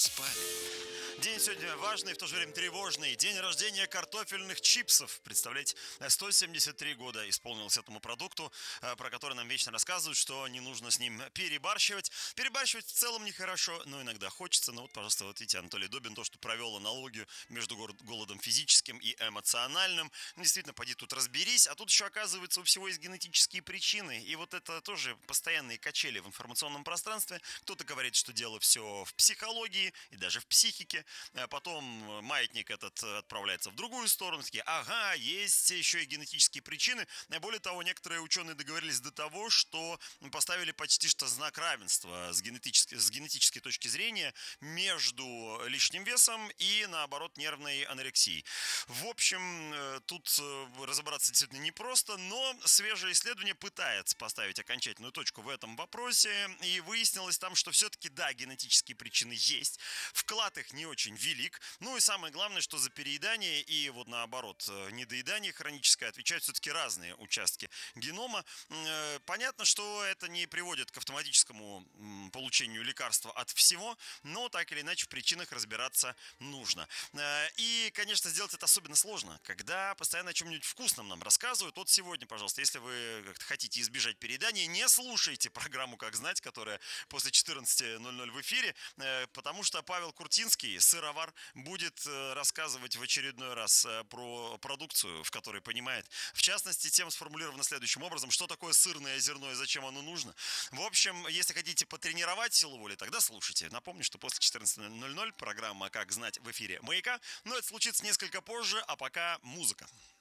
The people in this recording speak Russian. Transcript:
спали. День сегодня важный, в то же время тревожный. День рождения картофельных чипсов. Представляете, 173 года исполнилось этому продукту, про который нам вечно рассказывают, что не нужно с ним перебарщивать. Перебарщивать в целом нехорошо, но иногда хочется. Ну вот, пожалуйста, вот видите, Анатолий Добин, то, что провел аналогию между голодом физическим и эмоциональным. Действительно, поди тут разберись. А тут еще, оказывается, у всего есть генетические причины. И вот это тоже постоянные качели в информационном пространстве. Кто-то говорит, что дело все в психологии и даже в психике. Потом маятник этот отправляется в другую сторону. Такие, ага, есть еще и генетические причины. Более того, некоторые ученые договорились до того, что поставили почти что знак равенства с генетической точки зрения между лишним весом и, наоборот, нервной анорексией. В общем, тут разобраться действительно непросто, но свежее исследование пытается поставить окончательную точку в этом вопросе. И выяснилось там, что все-таки, да, генетические причины есть. Вклад их не очень велик. Ну и самое главное, что за переедание и вот наоборот недоедание хроническое отвечают все-таки разные участки генома. Понятно, что это не приводит к автоматическому получению лекарства от всего, но так или иначе в причинах разбираться нужно. И, конечно, сделать это особенно сложно, когда постоянно о чем-нибудь вкусном нам рассказывают. Вот сегодня, пожалуйста, если вы как-то хотите избежать переедания, не слушайте программу «Как знать», которая после 14:00 в эфире, потому что Павел Куртинский, сыровар, будет рассказывать в очередной раз про продукцию, в которой понимает. В частности, тема сформулирована следующим образом: что такое сырное зерно и зачем оно нужно. В общем, если хотите потренировать силу воли, тогда слушайте. Напомню, что после 14:00 программа «Как знать» в эфире «Маяка», но это случится несколько позже, а пока музыка.